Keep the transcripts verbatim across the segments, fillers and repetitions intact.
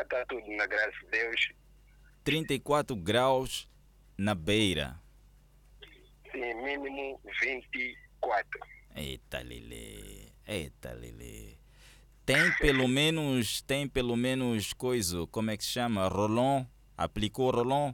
está tudo na graça de Deus. trinta e quatro graus na beira. Sim, mínimo vinte e quatro. Eita, Lele. Eita, Lele. Tem pelo menos, tem pelo menos coisa, como é que se chama? Rolon? Aplicou Rolon?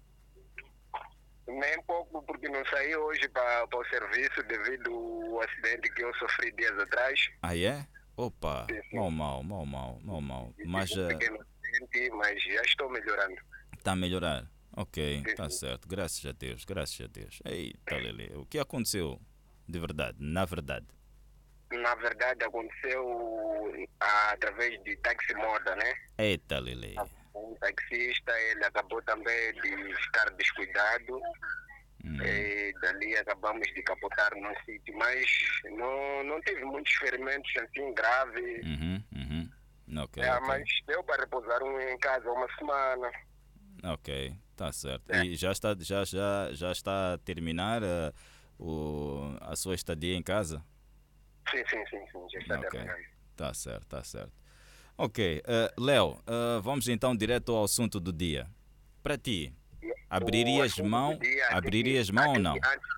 Nem pouco, porque não saí hoje para o serviço devido ao acidente que eu sofri dias atrás. Ah, é? Opa, Sim, sim. mal, mal, mal, mal, mal, mal. E Mas tive um pequeno acidente, mas já estou melhorando. está a melhorar. Ok, Sim, está sim. certo. Graças a Deus, graças a Deus. Eita, Lele. O que aconteceu? De verdade, na verdade. Na verdade, aconteceu ah, através de táxi moda, né? Eita, Lele. Um taxista, ele acabou também de ficar descuidado. Hum. E dali acabamos de capotar num sítio, mas não, não tive muitos ferimentos assim graves. Uhum, uhum. Ok, É, ok. mas deu para repousar um em casa uma semana. Ok, está certo. É. E já está, já, já, já está a terminar uh, o, a sua estadia em casa? Sim, sim, sim, sim, já está Ok, terminando. está certo, está certo. Ok, uh, Léo, uh, vamos então direto ao assunto do dia. Para ti, O abririas assunto do mão, dia, até que, abririas mão ou até não? que antes,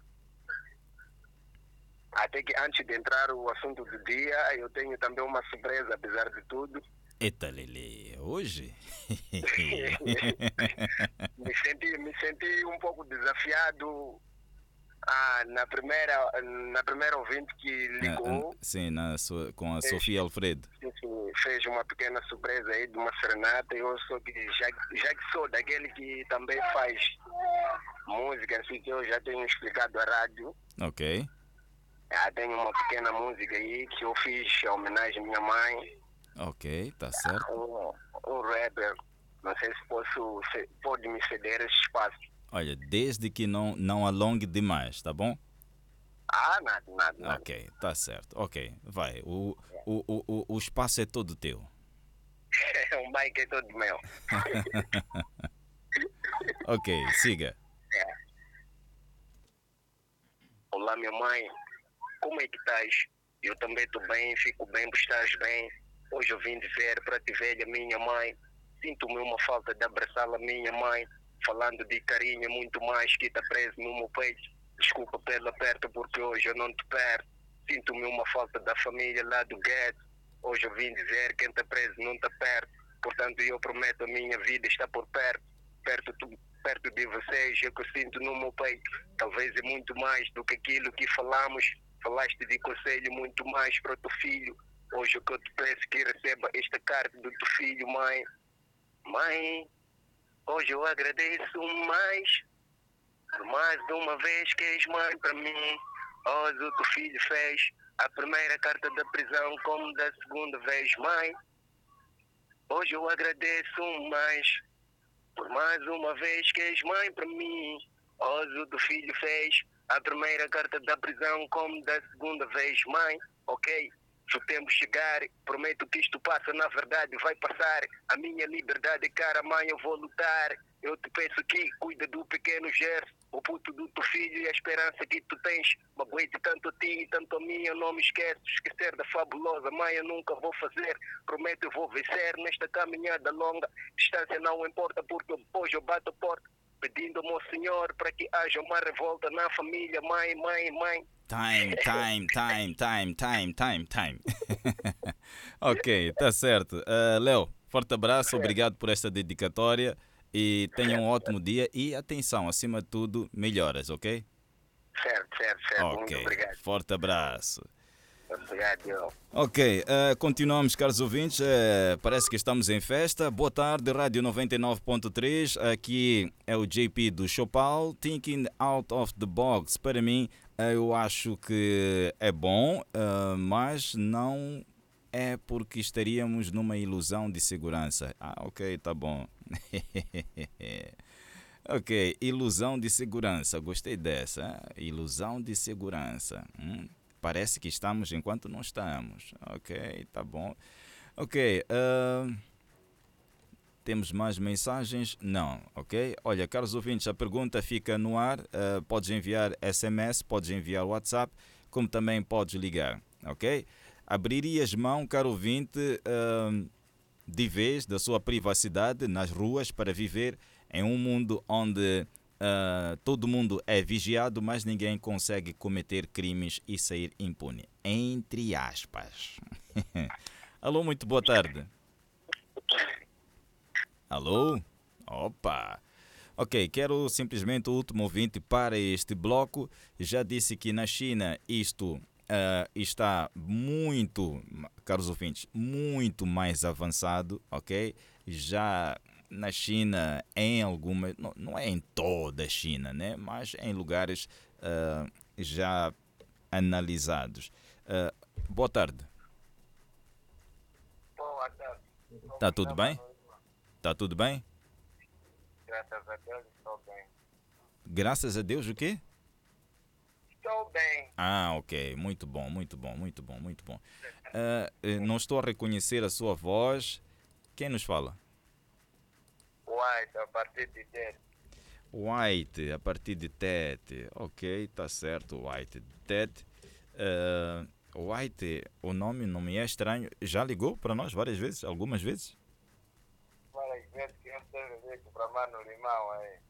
até que antes de entrar o assunto do dia, eu tenho também uma surpresa, apesar de tudo. Eita, Lele, hoje? me, senti, me senti um pouco desafiado ah, na, primeira, na primeira ouvinte que Na- ligou. Sim, na, sua- com a fez, Sofia Alfredo. fez uma pequena surpresa aí de uma serenata. Eu sou que, já, já que sou daquele que também faz música, assim que eu já tenho explicado a rádio. Ok. Ah, tenho uma pequena música aí que eu fiz em homenagem à minha mãe. Ok, tá certo. Um, um rapper. Não sei se posso, se pode me ceder esse espaço. Olha, desde que não, não alongue demais, tá bom? Ah, nada, nada, nada. Ok, tá certo. Ok, vai. O, o, o, o, o espaço é todo teu. O mic é todo meu. Ok, siga. É. Olá, minha mãe. Como é que estás? Eu também estou bem, fico bem por estares bem. Hoje eu vim dizer para ti, velha, minha mãe. Sinto-me uma falta de abraçá-la, minha mãe. Falando de carinho, muito mais que está preso no meu peito. Desculpa pela perto, porque hoje eu não te perco. Sinto-me uma falta da família lá do gueto. Hoje eu vim dizer, quem está preso não está perto. Portanto, eu prometo, a minha vida está por perto. Perto, tu, perto de vocês, é que eu sinto no meu peito. Talvez é muito mais do que aquilo que falamos. Falaste de conselho muito mais para o teu filho. Hoje o que eu te peço que receba esta carta do teu filho, mãe. Mãe, hoje eu agradeço mais. Por mais de uma vez que és mãe para mim. Hoje o teu filho fez a primeira carta da prisão como da segunda vez, mãe. Hoje eu agradeço mais. Por mais uma vez que és mãe para mim. Hoje o teu filho fez a primeira carta da prisão como da segunda vez, mãe. Ok? Se o tempo chegar, prometo que isto passa, na verdade vai passar. A minha liberdade, cara mãe, eu vou lutar. Eu te peço que cuida do pequeno Gerson, o puto do teu filho e a esperança que tu tens. Magoei-te tanto a ti e tanto a mim, eu não me esqueço. Esquecer da fabulosa mãe eu nunca vou fazer. Prometo eu vou vencer nesta caminhada longa. Distância não importa porque hoje eu bato a porta. Pedindo ao meu senhor para que haja uma revolta na família. Mãe, mãe, mãe. Time, time, time, time, time, time, time. Ok, tá certo. Uh, Léo, forte abraço, obrigado por esta dedicatória e tenha um ótimo dia e atenção, acima de tudo, melhoras, ok? Certo, certo, certo. Ok, Muito obrigado. forte abraço. Obrigado, eu. Ok, uh, continuamos, caros ouvintes. Uh, parece que estamos em festa. Boa tarde, Rádio noventa e nove ponto três. Aqui é o J P do Chopal. Thinking out of the box. Para mim, uh, eu acho que é bom, uh, mas não é porque estaríamos numa ilusão de segurança. Ah, ok, tá bom. Ok, ilusão de segurança. Gostei dessa. Hein? Ilusão de segurança. Hum? Parece que estamos enquanto não estamos. Ok, tá bom. Ok, uh, temos mais mensagens? Não, ok? Olha, caros ouvintes, a pergunta fica no ar. Uh, podes enviar S M S, podes enviar WhatsApp, como também podes ligar, ok? Abririas mão, caro ouvinte, uh, de vez da sua privacidade nas ruas para viver em um mundo onde uh, todo mundo é vigiado, mas ninguém consegue cometer crimes e sair impune. Entre aspas. Alô, muito boa tarde. Alô? Opa! Ok, quero simplesmente o último ouvinte para este bloco. Já disse que na China isto uh, está muito, caros ouvintes, muito mais avançado, ok? Já na China, em algumas, não, não é em toda a China, né? Mas em lugares uh, já analisados. Uh, boa tarde. Boa tarde. Tá tudo bem? Tá tudo bem? Graças a Deus, estou bem. Graças a Deus, o quê? Estou bem. Ah, ok. Muito bom, muito bom, muito bom, muito bom. Uh, não estou a reconhecer a sua voz. Quem nos fala? White, a partir de dez. White, a partir de Tete. Ok, tá certo, White. Tete. Uh, White, o nome não me é estranho. Já ligou para nós várias vezes? Algumas vezes? Várias vezes que eu tenho ver que para Mano Limão aí.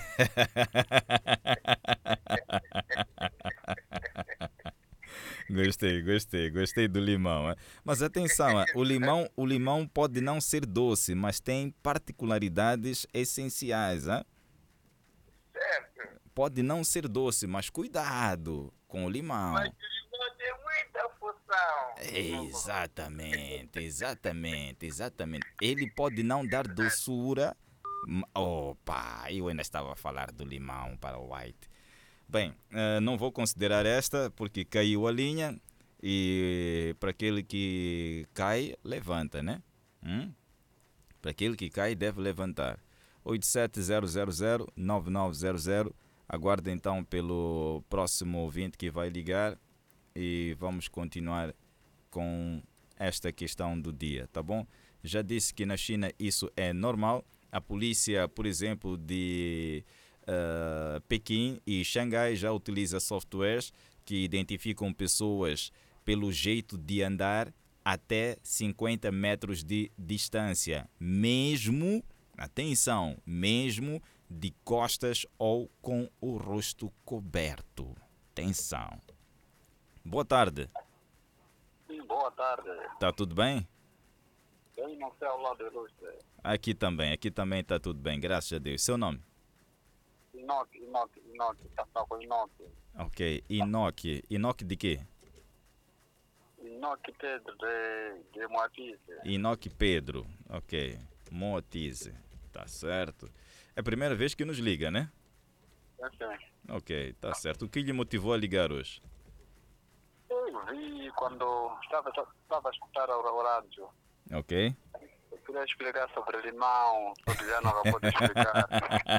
Gostei, gostei, gostei do limão. Hein? Mas atenção, o limão, o limão pode não ser doce, mas tem particularidades essenciais. Hein? Certo. Pode não ser doce, mas cuidado com o limão. Mas o limão tem muita função. Exatamente, exatamente, exatamente. Ele pode não dar doçura. Opa, eu ainda estava a falar do limão para o White. Bem, uh, não vou considerar esta porque caiu a linha e para aquele que cai, levanta, né? Hum? Para aquele que cai, deve levantar. oito sete zero zero zero nove nove zero zero. Aguarde então pelo próximo ouvinte que vai ligar e vamos continuar com esta questão do dia, tá bom? Já disse que na China isso é normal. A polícia, por exemplo, de uh, Pequim e Xangai já utiliza softwares que identificam pessoas pelo jeito de andar até cinquenta metros de distância, mesmo, atenção, mesmo de costas ou com o rosto coberto. Atenção. Boa tarde. Sim, boa tarde. Tá tudo bem? Eu não sei ao lado do Ilustre. Aqui também, aqui também tá tudo bem, graças a Deus. Seu nome? Inoque, Inoque, Inoque, tá só com Inoque. Ok, Inoque. Inoque de quê? Inoque Pedro de, de Moatize. Inoque Pedro, ok. Moatize, tá certo. É a primeira vez que nos liga, né? Sim. Ok, tá certo. O que lhe motivou a ligar hoje? Eu vi quando estava, estava a escutar o rádio. Ok. Eu queria explicar sobre limão, porque já não acabou de explicar.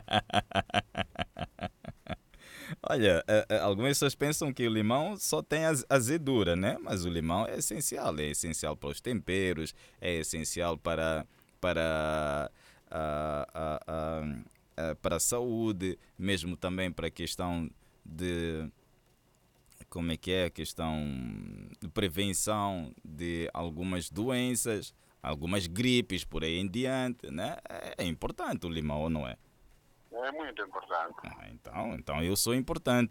Olha, algumas pessoas pensam que o limão só tem azedura, né? Mas o limão é essencial. É essencial para os temperos, é essencial para, para, a, a, a, a, para a saúde, mesmo também para a questão de... Como é que é a questão de prevenção de algumas doenças, algumas gripes, por aí em diante, né? É importante o limão, ou não é? É muito importante. Ah, então, então eu sou importante.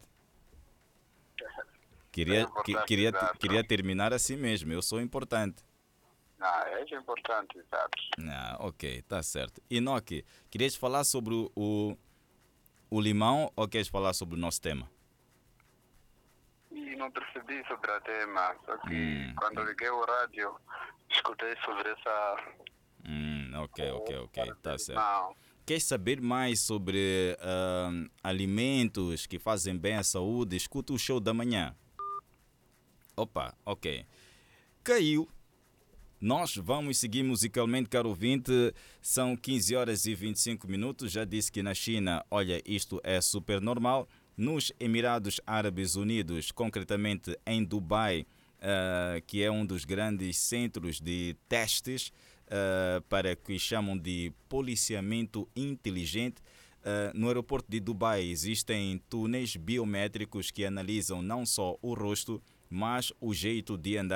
Queria, É importante, que, queria, exato. queria terminar assim mesmo, eu sou importante. Ah, é importante, sabe? Ah, ok, tá certo. Inoque, querias falar sobre o, o, o limão ou queres falar sobre o nosso tema? E não percebi sobre o tema, só que Hum. quando liguei o rádio, escutei sobre essa... Hum, ok, ok, ok, tá certo. Não. Quer saber mais sobre uh, alimentos que fazem bem à saúde? Escuta o show da manhã. Opa, ok. Caiu. Nós vamos seguir musicalmente, caro ouvinte. São quinze horas e vinte e cinco minutos. Já disse que na China, olha, isto é super normal. Nos Emirados Árabes Unidos, concretamente em Dubai, uh, que é um dos grandes centros de testes, Uh, para o que chamam de policiamento inteligente. Uh, no aeroporto de Dubai existem túneis biométricos que analisam não só o rosto, mas o jeito de andar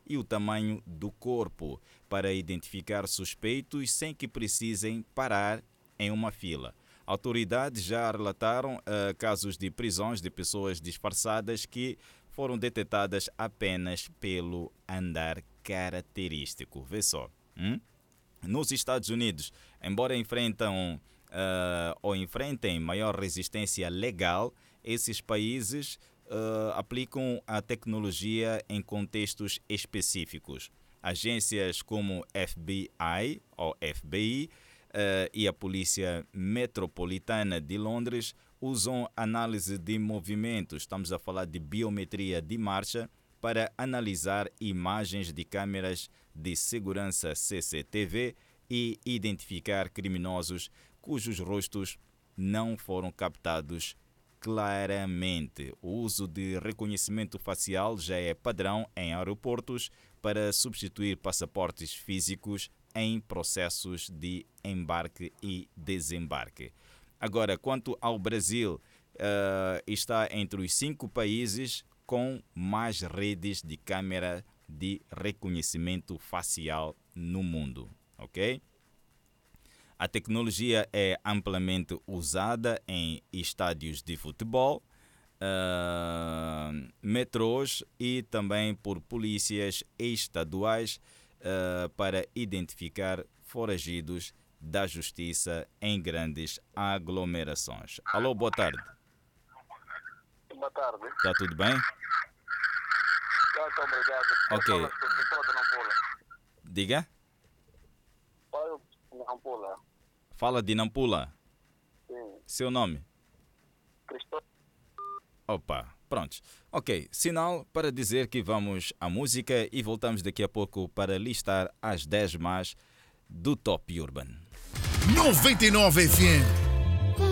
e o tamanho do corpo para identificar suspeitos sem que precisem parar em uma fila. Autoridades já relataram uh, casos de prisões de pessoas disfarçadas que foram detectadas apenas pelo andar característico. Vê só. Hum? Nos Estados Unidos, embora enfrentam uh, ou enfrentem maior resistência legal, esses países uh, aplicam a tecnologia em contextos específicos. Agências como F B I ou F B I uh, e a Polícia Metropolitana de Londres usam análise de movimentos, estamos a falar de biometria de marcha, para analisar imagens de câmeras de segurança C C T V e identificar criminosos cujos rostos não foram captados claramente. O uso de reconhecimento facial já é padrão em aeroportos para substituir passaportes físicos em processos de embarque e desembarque. Agora, quanto ao Brasil, uh, está entre os cinco países com mais redes de câmera de reconhecimento facial no mundo, ok? A tecnologia é amplamente usada em estádios de futebol, uh, metrôs e também por polícias estaduais uh, para identificar foragidos da justiça em grandes aglomerações. Alô, boa tarde. Boa tarde. Está tudo bem? Muito obrigado. Ok. Diga. Fala de Nampula. Fala de Nampula. Sim. Seu nome? Cristóvão. Opa, pronto. Ok, sinal para dizer que vamos à música e voltamos daqui a pouco para listar as dez más do Top Urban. noventa e nove F M